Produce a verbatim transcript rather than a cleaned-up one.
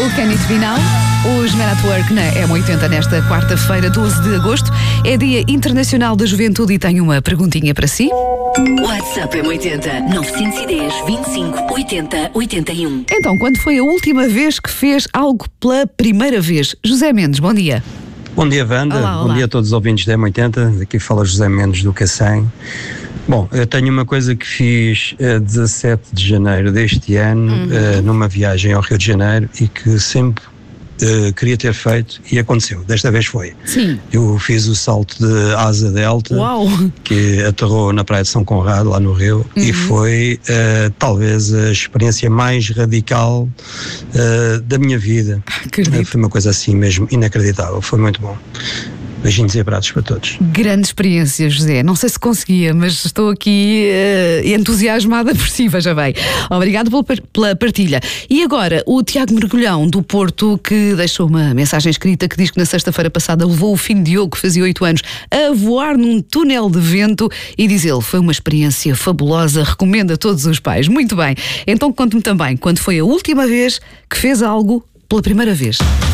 do Can It Be Now. Os Men at Work na M oitenta nesta quarta-feira, doze de agosto. É Dia Internacional da Juventude e tenho uma perguntinha para si. WhatsApp M oitenta, nove um zero, vinte e cinco, oitenta, oitenta e um. Então, quando foi a última vez que fez algo pela primeira vez? José Mendes, bom dia. Bom dia, Wanda. Olá, olá. Bom dia a todos os ouvintes da M oitenta. Aqui fala José Mendes do Cacém. Bom, eu tenho uma coisa que fiz a dezassete de janeiro deste ano, uhum. uh, numa viagem ao Rio de Janeiro, e que sempre uh, queria ter feito e aconteceu. Desta vez foi. Sim. Eu fiz o salto de asa delta, Uau. Que aterrou na praia de São Conrado, lá no Rio, uhum. e foi uh, talvez a experiência mais radical uh, da minha vida. Acredito. Uh, foi uma coisa assim mesmo inacreditável, foi muito bom. Beijinhos e abraços para todos. Grande experiência, José. Não sei se conseguia, mas estou aqui uh, entusiasmada por si, veja bem. Obrigado pela, pela partilha. E agora, o Tiago Mergulhão, do Porto, que deixou uma mensagem escrita que diz que na sexta-feira passada levou o filho Diogo, que fazia oito anos, a voar num túnel de vento, e diz ele, foi uma experiência fabulosa, recomendo a todos os pais. Muito bem. Então conte-me também, quando foi a última vez que fez algo pela primeira vez?